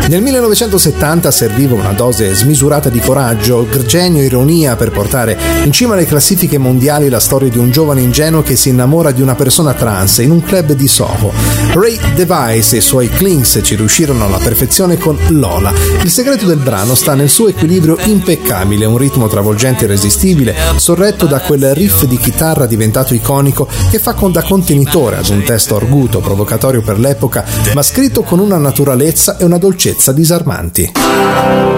Nel 1970 serviva una dose smisurata di coraggio, genio e ironia per portare in cima alle classifiche mondiali la storia di un giovane ingenuo che si innamora di una persona trans in un club di Soho. Ray Device e i suoi Clinks ci riuscirono alla perfezione con Lola. Il segreto del brano sta nel suo equilibrio impeccabile, un ritmo travolgente e irresistibile, sorretto da quel riff di chitarra diventato iconico che fa da contenitore ad un testo arguto, provocatorio per l'epoca, ma scritto con una naturalezza e una dolcezza disarmanti.